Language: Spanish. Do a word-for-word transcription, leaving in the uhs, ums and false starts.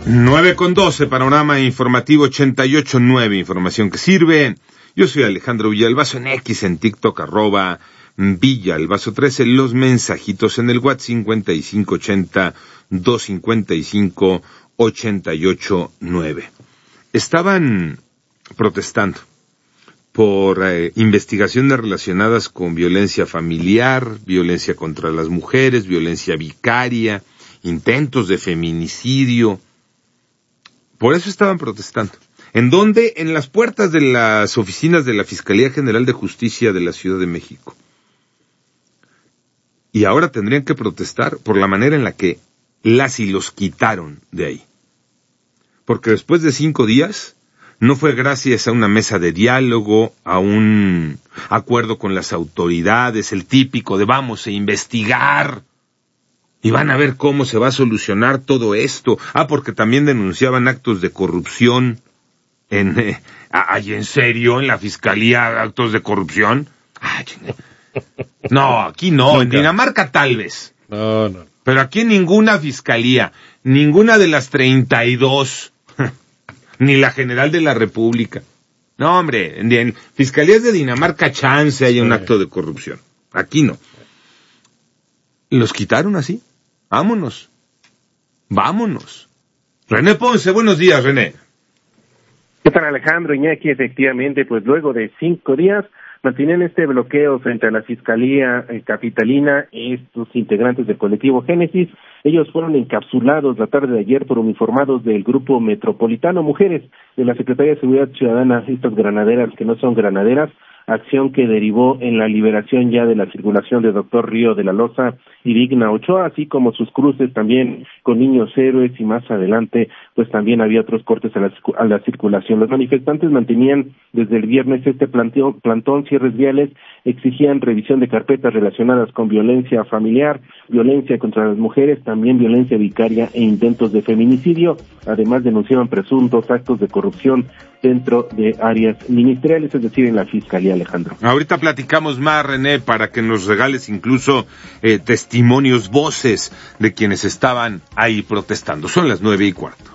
nueve con doce, panorama informativo ochenta y ocho nueve, información que sirve. Yo soy Alejandro Villalbazo, en X, en TikTok, arroba Villalbazo trece, los mensajitos en el WhatsApp cincuenta y cinco ochenta, doscientos cincuenta y cinco, ochenta y ocho nueve. Estaban protestando por eh, investigaciones relacionadas con violencia familiar, violencia contra las mujeres, violencia vicaria, intentos de feminicidio. Por eso estaban protestando. ¿En dónde? En las puertas de las oficinas de la Fiscalía General de Justicia de la Ciudad de México. Y ahora tendrían que protestar por la manera en la que las y los quitaron de ahí. Porque después de cinco días, no fue gracias a una mesa de diálogo, a un acuerdo con las autoridades, el típico de vamos a investigar y van a ver cómo se va a solucionar todo esto. Ah, porque también denunciaban actos de corrupción. En, eh, ¿Ay, en serio? ¿En la Fiscalía actos de corrupción? Ay, no, aquí no. Nunca. En Dinamarca tal vez. No, no. Pero aquí en ninguna fiscalía, ninguna de las treinta y dos, ni la General de la República. No, hombre, en, en fiscalías de Dinamarca chance hay un sí. acto de corrupción. Aquí no. Los quitaron así. Vámonos. Vámonos. René Ponce, buenos días, René. ¿Qué tal, Alejandro? Iñaki, efectivamente, pues luego de cinco días mantienen este bloqueo frente a la Fiscalía eh, Capitalina. Estos integrantes del colectivo Génesis, ellos fueron encapsulados la tarde de ayer por uniformados del Grupo Metropolitano Mujeres de la Secretaría de Seguridad Ciudadana, estas granaderas que no son granaderas, acción que derivó en la liberación ya de la circulación de Doctor Río de la Loza y Digna Ochoa, así como sus cruces también con Niños Héroes, y más adelante pues también había otros cortes a la, a la circulación. Los manifestantes mantenían desde el viernes este planteo, plantón, cierres viales, exigían revisión de carpetas relacionadas con violencia familiar, violencia contra las mujeres, también violencia vicaria e intentos de feminicidio. Además denunciaban presuntos actos de corrupción dentro de áreas ministeriales, es decir, en la Fiscalía, Alejandro. Ahorita platicamos más, René, para que nos regales incluso eh, testimonios, voces de quienes estaban ahí protestando. Son las nueve y cuarto.